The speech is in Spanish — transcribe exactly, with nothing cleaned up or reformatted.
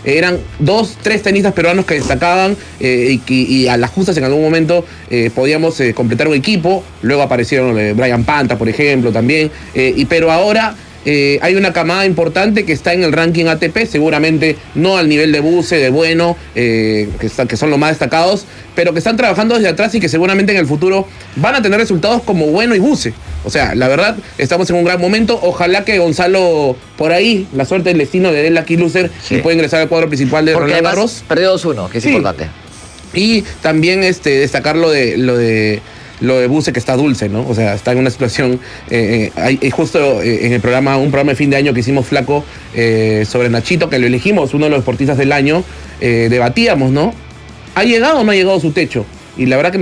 eran dos, tres tenistas peruanos que destacaban eh, y, que, y a las justas en algún momento eh, podíamos eh, completar un equipo. Luego aparecieron eh, Brian Panta, por ejemplo, también. Eh, y, pero ahora eh, hay una camada importante que está en el ranking A T P, seguramente no al nivel de Buse, de Bueno, eh, que, está, que son los más destacados, pero que están trabajando desde atrás y que seguramente en el futuro van a tener resultados como Bueno y Buse. O sea, la verdad, estamos en un gran momento. Ojalá que Gonzalo, por ahí, la suerte del destino de él Lucky Loser, sí, y puede ingresar al cuadro principal de Roland Garros. Perdió dos uno, que es sí importante. Y también este, destacar lo de, lo de lo de Buse, que está dulce, ¿no? O sea, está en una situación... Eh, eh, hay, justo eh, en el programa, un programa de fin de año que hicimos Flaco eh, sobre Nachito, que lo elegimos, uno de los deportistas del año, eh, debatíamos, ¿no? ¿Ha llegado o no ha llegado a su techo? Y la verdad que